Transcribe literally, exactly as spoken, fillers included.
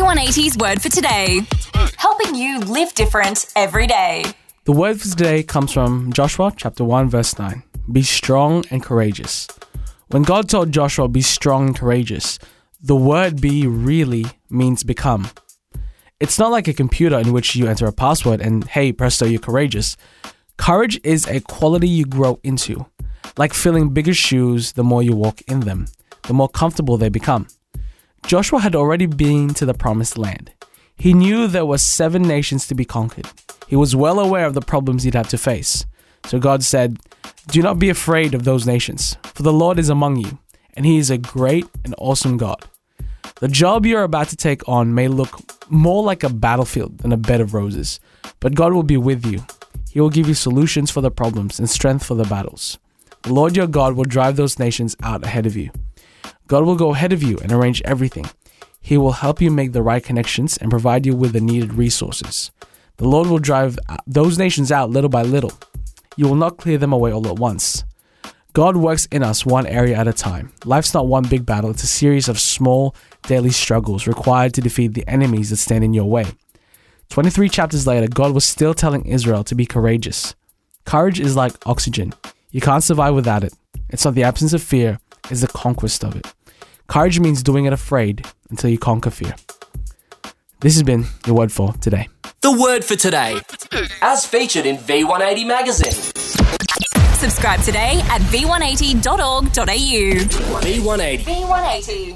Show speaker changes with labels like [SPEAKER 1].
[SPEAKER 1] one eighty's Word for Today, helping you live different every day.
[SPEAKER 2] The word for today comes from Joshua chapter one verse nine. Be strong and courageous. When God told Joshua, be strong and courageous, the word be really means become. It's not like a computer in which you enter a password and hey, presto, you're courageous. Courage is a quality you grow into. Like filling bigger shoes, the more you walk in them, the more comfortable they become. Joshua had already been to the promised land. He knew there were seven nations to be conquered. He was well aware of the problems he'd have to face. So God said, do not be afraid of those nations, for the Lord is among you, and he is a great and awesome God. The job you're about to take on may look more like a battlefield than a bed of roses, but God will be with you. He will give you solutions for the problems and strength for the battles. The Lord your God will drive those nations out ahead of you. God will go ahead of you and arrange everything. He will help you make the right connections and provide you with the needed resources. The Lord will drive those nations out little by little. You will not clear them away all at once. God works in us one area at a time. Life's not one big battle, it's a series of small daily struggles required to defeat the enemies that stand in your way. twenty-three chapters later, God was still telling Israel to be courageous. Courage is like oxygen. You can't survive without it. It's not the absence of fear, it's the conquest of it. Courage means doing it afraid until you conquer fear. This has been your word for today.
[SPEAKER 3] The word for today, as featured in V one eighty magazine.
[SPEAKER 1] Subscribe today at v one eighty dot org dot a u.
[SPEAKER 3] V one eighty.
[SPEAKER 1] V one eighty.